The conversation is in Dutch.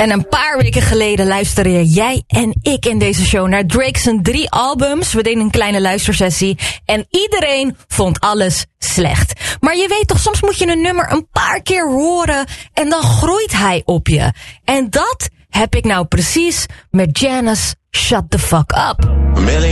En een paar weken geleden luisterden jij en ik in deze show naar Drake's 3 albums. We deden een kleine luistersessie en iedereen vond alles slecht. Maar je weet toch, soms moet je een nummer een paar keer horen en dan groeit hij op je. En dat heb ik nou precies met Janice Shut the Fuck Up.